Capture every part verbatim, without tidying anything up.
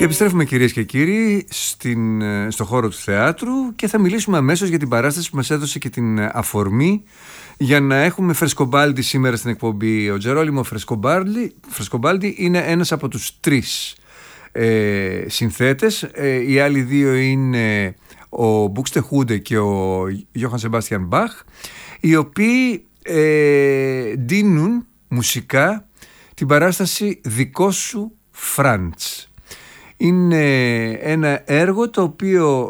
Και επιστρέφουμε, κυρίες και κύριοι, στην, στο χώρο του θεάτρου και θα μιλήσουμε αμέσως για την παράσταση που μας έδωσε και την αφορμή για να έχουμε Φρεσκομπάλντι σήμερα στην εκπομπή. Ο Τζερόλιμο Φρεσκομπάλντι, Φρεσκομπάλντι είναι ένας από τους τρεις ε, συνθέτες. Ε, οι άλλοι δύο είναι ο Μπουξτεχούντε και ο Γιώχαν Σεμπάστιαν Μπαχ, οι οποίοι ε, ντύνουν μουσικά την παράσταση «Δικό σου Φραντς». Είναι ένα έργο το οποίο,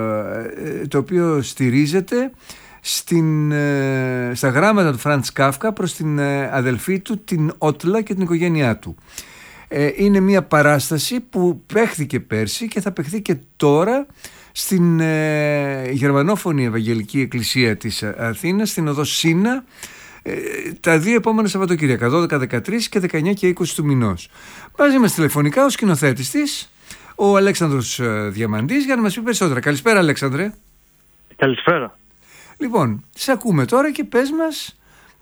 το οποίο στηρίζεται στην, στα γράμματα του Φραντς Κάφκα προς την αδελφή του, την Ότλα, και την οικογένειά του. Είναι μια παράσταση που παίχθηκε πέρσι και θα παιχθεί και τώρα στην γερμανόφωνη Ευαγγελική Εκκλησία της Αθήνας, στην οδό Σίνα, τα δύο επόμενα Σαββατοκύριακα, δώδεκα, δεκατρείς και δεκαεννιά και είκοσι του μηνός. Μαζί μας τηλεφωνικά ο σκηνοθέτης της, ο Αλέξανδρος Διαμαντής, για να μας πει περισσότερα. Καλησπέρα, Αλέξανδρε. Καλησπέρα. Λοιπόν, σε ακούμε τώρα και πες μας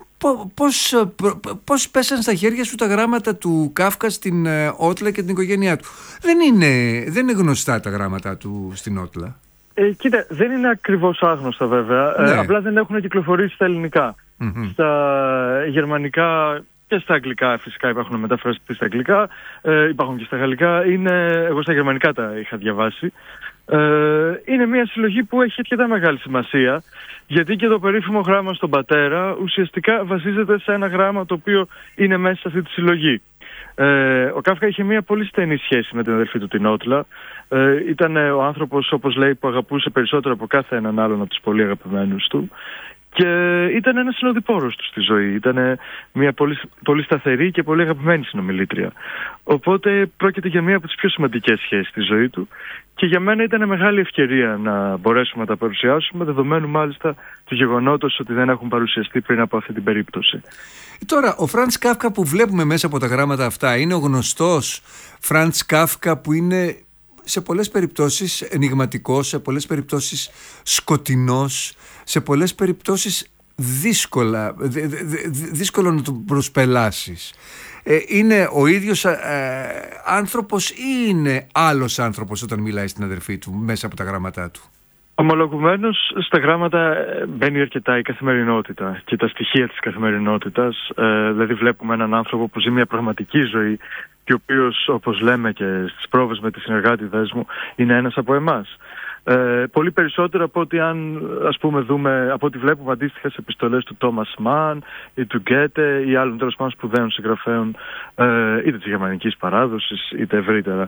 πώς, πώς πέσαν στα χέρια σου τα γράμματα του Κάφκα στην Ότλα και την οικογένειά του. Δεν είναι, δεν είναι γνωστά τα γράμματα του στην Ότλα. Ε, κοίτα, δεν είναι ακριβώς άγνωστα βέβαια, ναι. ε, απλά δεν έχουν κυκλοφορήσει στα ελληνικά. Mm-hmm. Στα γερμανικά και στα αγγλικά φυσικά υπάρχουν μετάφρασεις στα αγγλικά, ε, υπάρχουν και στα γαλλικά. Είναι, εγώ στα γερμανικά τα είχα διαβάσει. Ε, είναι μια συλλογή που έχει αρκετά μεγάλη σημασία, γιατί και το περίφημο γράμμα στον πατέρα ουσιαστικά βασίζεται σε ένα γράμμα το οποίο είναι μέσα σε αυτή τη συλλογή. Ε, ο Κάφκα είχε μια πολύ στενή σχέση με την αδελφή του την Ότλα. Ε, ήταν ο άνθρωπος, όπως λέει, που αγαπούσε περισσότερο από κάθε έναν άλλον από τους πολύ αγαπημένους του. Και ήταν ένας συνοδοιπόρος του στη ζωή. Ήταν μια πολύ, πολύ σταθερή και πολύ αγαπημένη συνομιλήτρια. Οπότε πρόκειται για μια από τις πιο σημαντικές σχέσεις στη ζωή του. Και για μένα ήταν μεγάλη ευκαιρία να μπορέσουμε να τα παρουσιάσουμε, δεδομένου μάλιστα του γεγονότος ότι δεν έχουν παρουσιαστεί πριν από αυτή την περίπτωση. Τώρα, ο Φραντς Κάφκα που βλέπουμε μέσα από τα γράμματα αυτά είναι ο γνωστός Φραντς Κάφκα που είναι σε πολλές περιπτώσεις ενιγματικός, σε πολλές περιπτώσεις σκοτεινός, σε πολλές περιπτώσεις δύσκολα, δυ, δυ, δύσκολο να τον προσπελάσεις. Ε, είναι ο ίδιος ε, άνθρωπος ή είναι άλλος άνθρωπος όταν μιλάει στην αδερφή του μέσα από τα γράμματά του? Ομολογουμένως στα γράμματα μπαίνει αρκετά η καθημερινότητα και τα στοιχεία της καθημερινότητας. Ε, δηλαδή βλέπουμε έναν άνθρωπο που ζει μια πραγματική ζωή και ο οποίος, όπως λέμε και στις πρόβες με τη συνεργάτηδες μου, είναι ένας από εμάς. Ε, πολύ περισσότερο από ό,τι αν ας πούμε δούμε, από ό,τι βλέπουμε αντίστοιχα σε επιστολές του Τόμας Μαν ή του Γκέτε ή άλλων τέλος πάντων σπουδαίων συγγραφέων, ε, είτε της γερμανικής παράδοσης είτε ευρύτερα.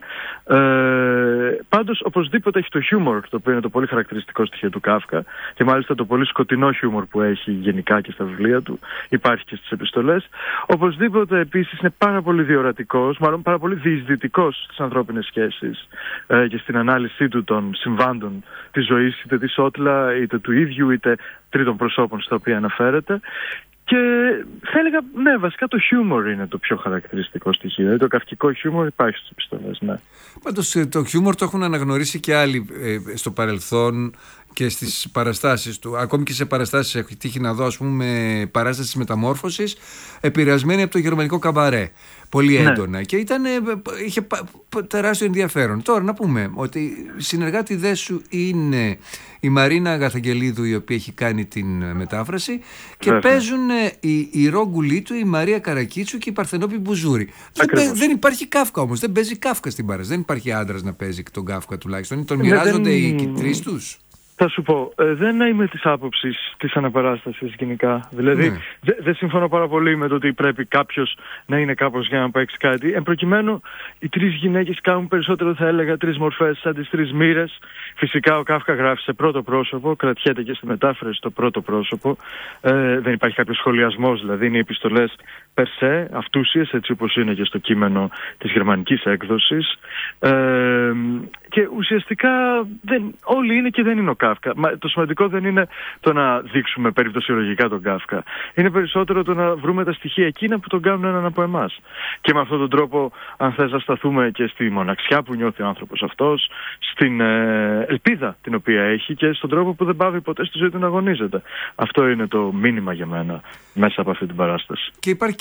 Ε, πάντως οπωσδήποτε έχει το χιούμορ, το οποίο είναι το πολύ χαρακτηριστικό στοιχείο του Κάφκα, και μάλιστα το πολύ σκοτεινό χιούμορ που έχει γενικά και στα βιβλία του, υπάρχει και στις επιστολές. Οπωσδήποτε επίσης είναι πάρα πολύ διορατικός, μάλλον πάρα πολύ διεισδυτικός στις ανθρώπινες σχέσεις ε, και στην ανάλυση του των συμβάντων της ζωής, είτε της Ότλα, είτε του ίδιου, είτε τρίτων προσώπων στα οποία αναφέρεται. Και θα έλεγα, ναι, βασικά το χιούμορ είναι το πιο χαρακτηριστικό στοιχείο. Δηλαδή το καυκικό χιούμορ υπάρχει στις επιστολές, ναι. Πάντως το χιούμορ το έχουν αναγνωρίσει και άλλοι ε, στο παρελθόν και στις παραστάσεις του. Ακόμη και σε παραστάσεις έχει τύχει να δω, ας πούμε, παράσταση της Μεταμόρφωσης επηρεασμένη από το γερμανικό καμπαρέ. Πολύ έντονα. Ναι. Και ήταν, είχε τεράστιο ενδιαφέρον. Τώρα να πούμε ότι συνεργάτη δε σου είναι η Μαρίνα Αγαθαγγελίδου, η οποία έχει κάνει την μετάφραση, και Βέβαια. παίζουν η, η Ρο του, η Μαρία Καρακίτσου και η Παρθενόπη Μπουζούρη. Δεν, δεν υπάρχει Κάφκα όμως. Δεν παίζει Κάφκα στην παράσταση. Δεν υπάρχει άντρας να παίζει τον Κάφκα τουλάχιστον. Τον μοιράζονται δεν... οι τρεις τους. Θα σου πω, ε, δεν είμαι της άποψης της αναπαράστασης γενικά. Δηλαδή, ναι. δεν δε συμφωνώ πάρα πολύ με το ότι πρέπει κάποιος να είναι κάπως για να παίξει κάτι. Εν προκειμένου, οι τρεις γυναίκες κάνουν περισσότερο, θα έλεγα, τρεις μορφές, σαν τις τρεις μοίρες. Φυσικά, ο Κάφκα γράφει σε πρώτο πρόσωπο, κρατιέται και στη μετάφραση στο πρώτο πρόσωπο. Ε, δεν υπάρχει κάποιος σχολιασμός, δηλαδή είναι οι επιστολές περσέ, αυτούσιες, έτσι όπως είναι και στο κείμενο της γερμανικής έκδοσης. Ε, και ουσιαστικά δεν, όλοι είναι και δεν είναι ο Κάφκα. Μα το σημαντικό δεν είναι το να δείξουμε περιπτωσιολογικά τον Κάφκα. Είναι περισσότερο το να βρούμε τα στοιχεία εκείνα που τον κάνουν έναν από εμάς. Και με αυτόν τον τρόπο, αν θες, να σταθούμε και στη μοναξιά που νιώθει ο άνθρωπος αυτός, στην ε, ελπίδα την οποία έχει και στον τρόπο που δεν πάβει ποτέ στη ζωή του να αγωνίζεται. Αυτό είναι το μήνυμα για μένα μέσα από αυτή την παράσταση. Και υπάρχει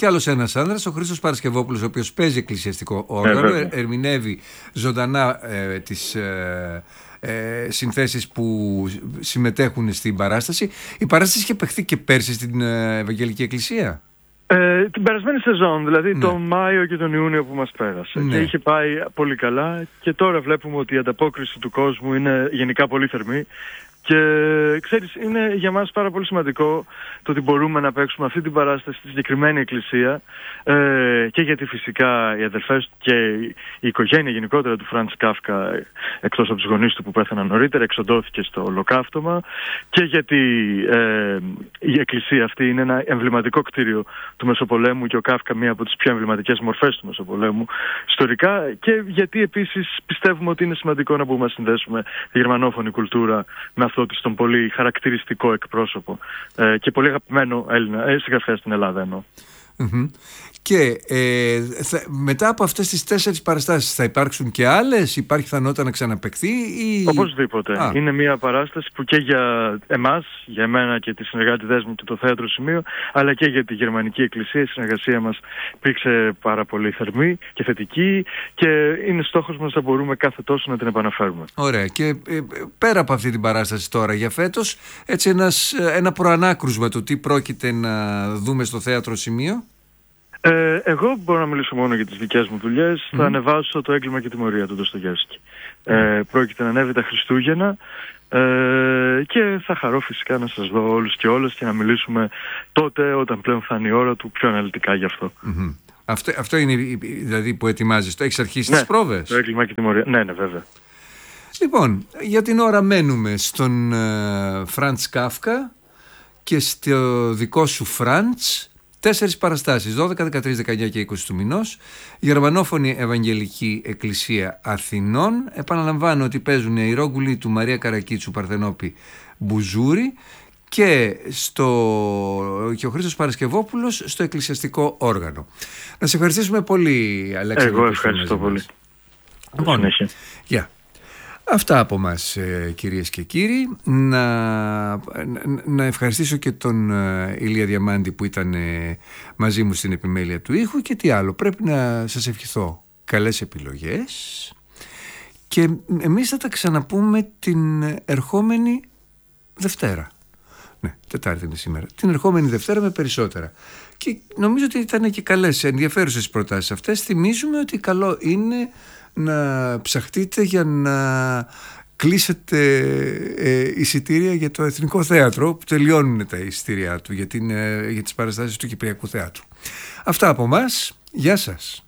κι άλλος ένας άνδρας, ο Χρήστος Παρασκευόπουλος, ο οποίος παίζει εκκλησιαστικό όργανο, ε, ερμηνεύει ζωντανά ε, τις ε, ε, συνθέσεις που συμμετέχουν στην παράσταση. Η παράσταση είχε παιχθεί και πέρσι στην ε, Ευαγγελική Εκκλησία. Ε, την περασμένη σεζόν, δηλαδή ναι. τον Μάιο και τον Ιούνιο που μας πέρασε. Ναι. Και είχε πάει πολύ καλά και τώρα βλέπουμε ότι η ανταπόκριση του κόσμου είναι γενικά πολύ θερμή. Και ξέρεις, είναι για μας πάρα πολύ σημαντικό το ότι μπορούμε να παίξουμε αυτή την παράσταση στη συγκεκριμένη εκκλησία ε, και γιατί φυσικά οι αδελφές και η οικογένεια γενικότερα του Φραντς Κάφκα, εκτός από τους γονείς του που πέθαναν νωρίτερα, εξοντώθηκε στο ολοκαύτωμα, και γιατί ε, η εκκλησία αυτή είναι ένα εμβληματικό κτίριο του Μεσοπολέμου και ο Κάφκα μία από τις πιο εμβληματικές μορφές του Μεσοπολέμου ιστορικά, και γιατί επίσης πιστεύουμε ότι είναι σημαντικό να μπορούμε να συνδέσουμε τη γερμανόφωνη κουλτούρα με αυτό της τον πολύ χαρακτηριστικό εκπρόσωπο ε, και πολύ αγαπημένο Έλληνα ε, συγγραφέα στην Ελλάδα εννοώ. Mm-hmm. Και ε, θα, μετά από αυτές τις τέσσερις παραστάσεις θα υπάρξουν και άλλες, υπάρχει πιθανότητα να ξαναπαιχθεί ή... Οπωσδήποτε. Α. Είναι μια παράσταση που και για εμάς, για εμένα και τη συνεργάτηδές μου και το Θέατρο Σημείο, αλλά και για τη Γερμανική Εκκλησία, η συνεργασία μας υπήρξε πάρα πολύ θερμή και θετική, και είναι στόχος μας να μπορούμε κάθε τόσο να την επαναφέρουμε. Ωραία. Και ε, πέρα από αυτή την παράσταση τώρα για φέτος, έτσι ένας, ένα προανάκρουσμα του τι πρόκειται να δούμε στο Θέατρο Σημείο. Ε, εγώ μπορώ να μιλήσω μόνο για τις δικές μου δουλειές. Mm. Θα ανεβάσω το Έγκλημα και τιμωρία του Ντοστογεύσκη. Mm. Ε, πρόκειται να ανέβει τα Χριστούγεννα ε, και θα χαρώ φυσικά να σας δω όλους και όλες και να μιλήσουμε τότε, όταν πλέον θα είναι η ώρα του, πιο αναλυτικά γι' αυτό. Mm-hmm. Αυτό, αυτό είναι δηλαδή που ετοιμάζεις. Το έχεις αρχίσει ναι, τις πρόβες? Το Έγκλημα και τιμωρία. Ναι, ναι, βέβαια. Λοιπόν, για την ώρα μένουμε στον Φραντς uh, Κάφκα και στο δικό σου Φραντς. Τέσσερις παραστάσεις, δώδεκα, δεκατρείς, δεκαεννιά και είκοσι του μηνός. Γερμανόφωνη Ευαγγελική Εκκλησία Αθηνών. Επαναλαμβάνω ότι παίζουν η Ρόγκουλη του Μαρία Καρακίτσου Παρθενόπη Μπουζούρη και, στο... και ο Χρήστος Παρασκευόπουλος στο εκκλησιαστικό όργανο. Να σε ευχαριστήσουμε πολύ, Αλέξανδρο. Εγώ ευχαριστώ πολύ. Λοιπόν, γεια. Αυτά από μας, κυρίες και κύριοι. Να, να ευχαριστήσω και τον Ηλία Διαμάντη που ήταν μαζί μου στην επιμέλεια του ήχου. Και τι άλλο, πρέπει να σας ευχηθώ καλές επιλογές και εμείς θα τα ξαναπούμε την ερχόμενη Δευτέρα. Ναι, Τετάρτη είναι σήμερα. Την ερχόμενη Δευτέρα με περισσότερα. Και νομίζω ότι ήταν και καλές, ενδιαφέρουσες προτάσεις αυτές. Θυμίζουμε ότι καλό είναι να ψαχτείτε για να κλείσετε ε, εισιτήρια για το Εθνικό Θέατρο, που τελειώνουν τα εισιτήριά του για, την, ε, για τις παραστάσεις του Κυπριακού Θεάτρου. Αυτά από μας. Γεια σας.